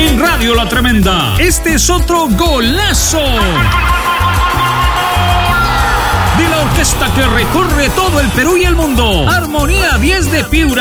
en Radio La Tremenda. Este es otro golazo de la orquesta que recorre todo el Perú y el mundo. Armonía 10 de Piura.